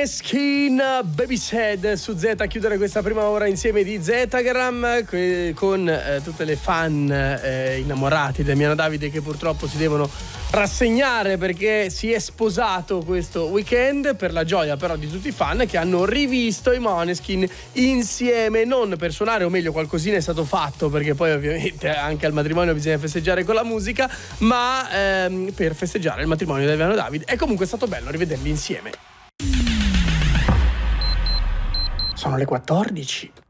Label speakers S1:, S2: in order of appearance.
S1: Måneskin, Baby Sad su Z, a chiudere questa prima ora insieme di Zetagram con tutte le fan innamorati di Damiano Davide, che purtroppo si devono rassegnare perché si è sposato questo weekend, per la gioia però di tutti i fan che hanno rivisto i Måneskin insieme, non per suonare, o meglio qualcosina è stato fatto, perché poi ovviamente anche al matrimonio bisogna festeggiare con la musica, ma per festeggiare il matrimonio di Damiano Davide. È comunque stato bello rivederli insieme. Sono le 14.